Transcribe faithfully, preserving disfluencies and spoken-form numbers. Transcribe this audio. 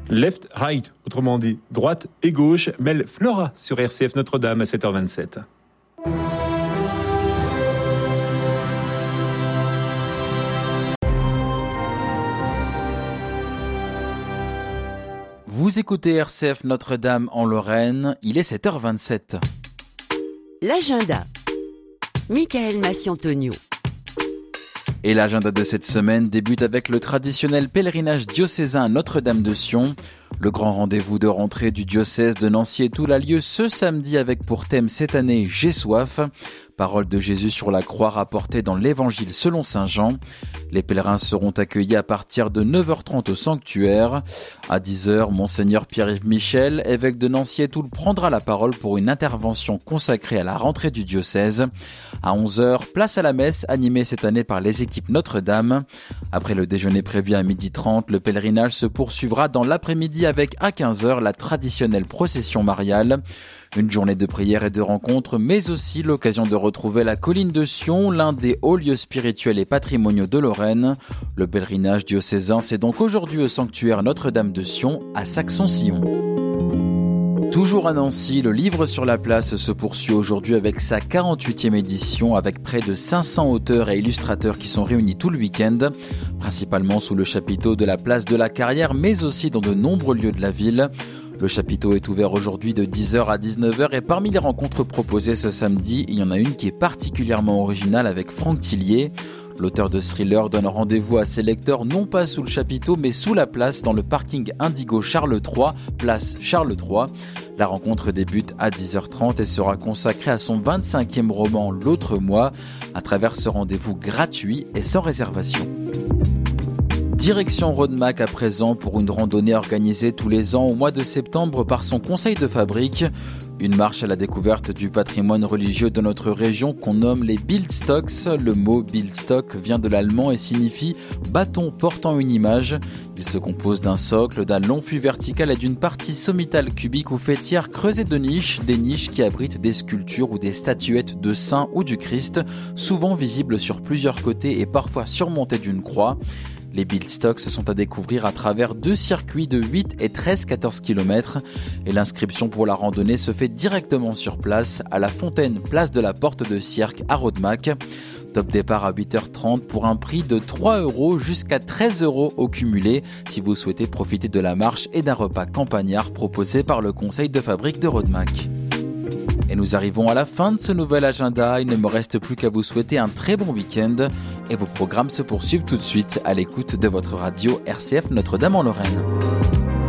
Left, right, autrement dit, droite et gauche, mêle Flora sur R C F Notre-Dame à sept heures vingt-sept. Vous écoutez R C F Notre-Dame en Lorraine, il est sept heures vingt-sept. L'agenda. Michael Massiantonio. Et l'agenda de cette semaine débute avec le traditionnel pèlerinage diocésain à Notre-Dame de Sion. Le grand rendez-vous de rentrée du diocèse de Nancy-Étoule a lieu ce samedi avec pour thème cette année « J'ai soif ». Parole de Jésus sur la croix rapportée dans l'Évangile selon saint Jean. Les pèlerins seront accueillis à partir de neuf heures trente au sanctuaire. À dix heures, Monseigneur Pierre-Yves Michel, évêque de Nancy-Étoule, prendra la parole pour une intervention consacrée à la rentrée du diocèse. À onze heures, place à la messe, animée cette année par les équipes Notre-Dame. Après le déjeuner prévu à midi trente, le pèlerinage se poursuivra dans l'après-midi avec à quinze heures la traditionnelle procession mariale. Une journée de prière et de rencontres, mais aussi l'occasion de retrouver la colline de Sion, l'un des hauts lieux spirituels et patrimoniaux de Lorraine. Le pèlerinage diocésain, c'est donc aujourd'hui au sanctuaire Notre-Dame de Sion, à Saxon-Sillon. Toujours à Nancy, le livre sur la place se poursuit aujourd'hui avec sa quarante-huitième édition, avec près de cinq cents auteurs et illustrateurs qui sont réunis tout le week-end, principalement sous le chapiteau de la place de la Carrière, mais aussi dans de nombreux lieux de la ville. Le chapiteau est ouvert aujourd'hui de dix heures à dix-neuf heures et parmi les rencontres proposées ce samedi, il y en a une qui est particulièrement originale avec Franck Tillier. L'auteur de thriller donne rendez-vous à ses lecteurs non pas sous le chapiteau mais sous la place dans le parking Indigo Charles trois, place Charles trois. La rencontre débute à dix heures trente et sera consacrée à son vingt-cinquième roman L'autre moi, à travers ce rendez-vous gratuit et sans réservation. Direction Rodemack à présent pour une randonnée organisée tous les ans au mois de septembre par son conseil de fabrique. Une marche à la découverte du patrimoine religieux de notre région qu'on nomme les Bildstocks. Le mot Bildstock vient de l'allemand et signifie bâton portant une image. Il se compose d'un socle, d'un long fût vertical et d'une partie sommitale cubique ou faîtière creusée de niches, des niches qui abritent des sculptures ou des statuettes de saints ou du Christ, souvent visibles sur plusieurs côtés et parfois surmontées d'une croix. Les Bildstocks sont à découvrir à travers deux circuits de huit et treize à quatorze kilomètres et l'inscription pour la randonnée se fait directement sur place à la fontaine place de la Porte de Sierck à Rodemack. Top départ à huit heures trente pour un prix de trois euros jusqu'à treize euros au cumulé si vous souhaitez profiter de la marche et d'un repas campagnard proposé par le conseil de fabrique de Rodemack. Et nous arrivons à la fin de ce nouvel agenda. Il ne me reste plus qu'à vous souhaiter un très bon week-end. Et vos programmes se poursuivent tout de suite à l'écoute de votre radio R C F Notre-Dame en Lorraine.